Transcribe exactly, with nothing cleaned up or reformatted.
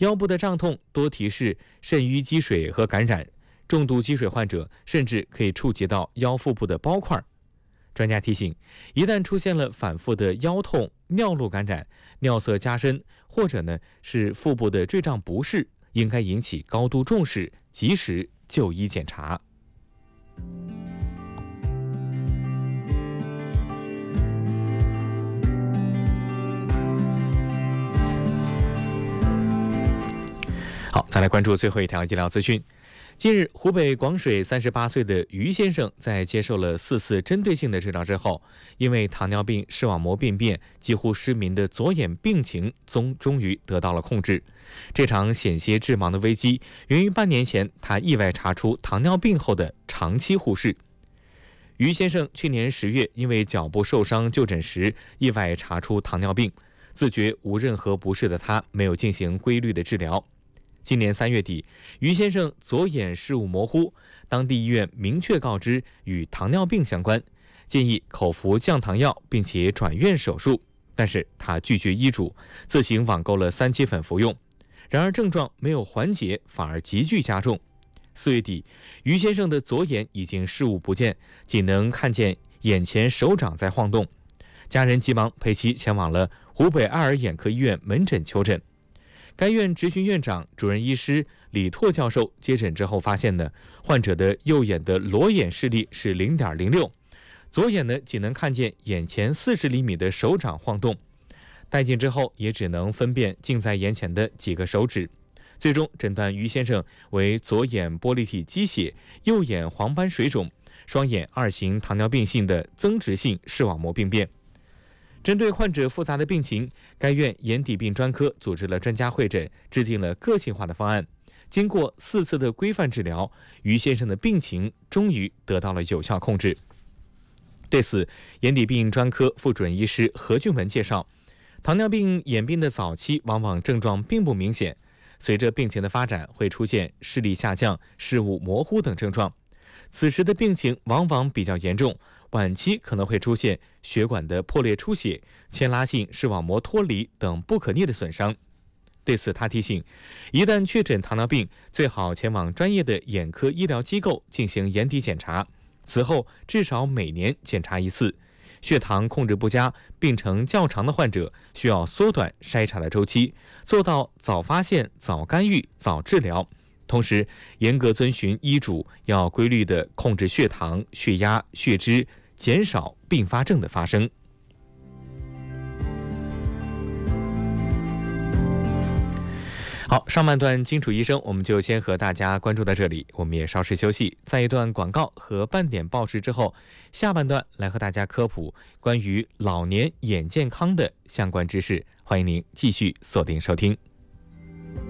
腰部的胀痛多提示肾盂积水和感染，重度积水患者甚至可以触及到腰腹部的包块。专家提醒，一旦出现了反复的腰痛、尿路感染、尿色加深，或者呢是腹部的坠胀不适，应该引起高度重视，及时就医检查。好，再来关注最后一条医疗资讯。近日，湖北广水三十八岁的于先生在接受了四次针对性的治疗之后，因为糖尿病视网膜病变几乎失明的左眼病情终终于得到了控制。这场险些致盲的危机源于半年前他意外查出糖尿病后的长期忽视。于先生去年十月因为脚部受伤就诊时意外查出糖尿病，自觉无任何不适的他没有进行规律的治疗。今年三月底，于先生左眼视物模糊，当地医院明确告知与糖尿病相关，建议口服降糖药，并且转院手术。但是他拒绝医嘱，自行网购了三七粉服用。然而症状没有缓解，反而急剧加重。四月底，于先生的左眼已经视物不见，仅能看见眼前手掌在晃动。家人急忙陪其前往了湖北爱尔眼科医院门诊求诊。该院执行院长、主任医师李拓教授接诊之后发现呢，患者的右眼的裸眼视力是 零点零六， 左眼呢仅能看见眼前四十厘米的手掌晃动。带进之后也只能分辨近在眼前的几个手指，最终诊断于先生为左眼玻璃体积血、右眼黄斑水肿、双眼二型糖尿病性的增殖性视网膜病变。针对患者复杂的病情，该院眼底病专科组织了专家会诊，制定了个性化的方案。经过四次的规范治疗，于先生的病情终于得到了有效控制。对此，眼底病专科副主任医师何俊文介绍，糖尿病眼病的早期往往症状并不明显，随着病情的发展会出现视力下降、视物模糊等症状。此时的病情往往比较严重，晚期可能会出现血管的破裂出血、牵拉性视网膜脱离等不可逆的损伤。对此，他提醒，一旦确诊糖尿病，最好前往专业的眼科医疗机构进行眼底检查，此后至少每年检查一次。血糖控制不佳、病程较长的患者需要缩短筛查的周期，做到早发现、早干预、早治疗。同时，严格遵循医嘱，要规律地控制血糖、血压、血脂，减少并发症的发生。好，上半段金楚医生我们就先和大家关注到这里，我们也稍事休息，在一段广告和半点报时之后，下半段来和大家科普关于老年眼健康的相关知识，欢迎您继续锁定收听。